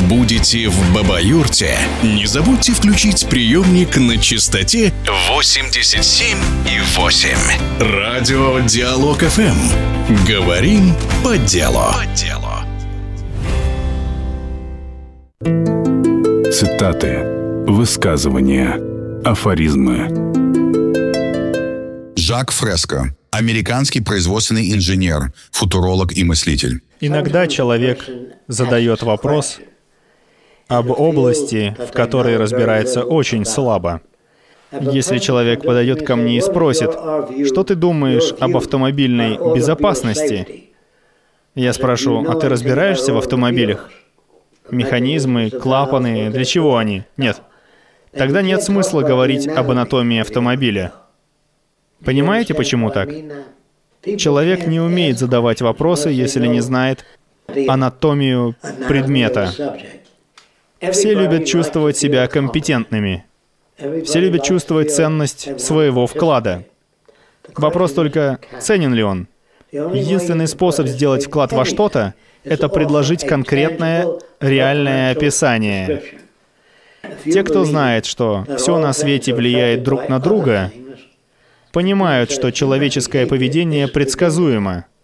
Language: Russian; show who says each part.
Speaker 1: Будете в Баба-Юрте? Не забудьте включить приемник на частоте 87,8. Радио Диалог ФМ. Говорим по делу.
Speaker 2: Цитаты, высказывания, афоризмы.
Speaker 3: Жак Фреско. Американский производственный инженер, футуролог и мыслитель.
Speaker 4: Иногда человек задает вопрос об области, в которой разбирается очень слабо. Если человек подойдет ко мне и спросит, что ты думаешь об автомобильной безопасности? Я спрошу, а ты разбираешься в автомобилях? Механизмы, клапаны, для чего они? Нет. Тогда нет смысла говорить об анатомии автомобиля. Понимаете, почему так? Человек не умеет задавать вопросы, если не знает анатомию предмета. Все любят чувствовать себя компетентными. Все любят чувствовать ценность своего вклада. Вопрос только, ценен ли он? Единственный способ сделать вклад во что-то — это предложить конкретное, реальное описание. Те, кто знает, что все на свете влияет друг на друга, понимают, что человеческое поведение предсказуемо.